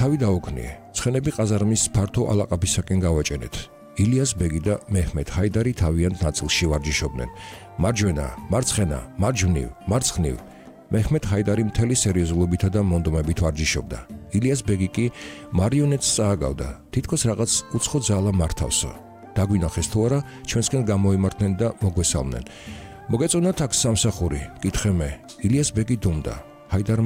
თავი დაუქნიე, ცხენები ყაზარმის ფართო ალაყაფისაკენ გავაჭენეთ. ილიას ბეგი და მეჰმედ ჰაიდარი თავიანთ ნაწილში ვარჯიშობდნენ. მარჯვენა, მარცხენა, მარჯვნივ, მარცხნივ. მეჰმედ ჰაიდარი მთელი სერიოზულობითა და მონდომებით ვარჯიშობდა. ილიას ბეგი კი მარიონეტს წააგავდა, თითქოს რაღაც უცხო ძალა მართავსო. დაგვინახეს თუ არა, ჩვენსკენ გამოიმართნენ და მოგვესალმნენ. მოგეწონათ აქ სამსახური, კითხე მე. ილიას ბეგი დუმდა. ჰაიდარმა